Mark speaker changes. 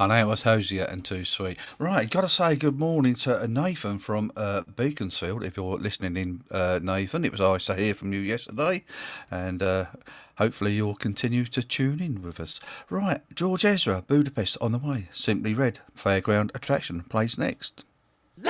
Speaker 1: I know it was Hosier and Too Sweet. Right, got to say good morning to Nathan from Beaconsfield. If you're listening in, Nathan, it was nice to hear from you yesterday, and hopefully you'll continue to tune in with us. Right, George Ezra, Budapest on the way. Simply Red, Fairground Attraction plays next.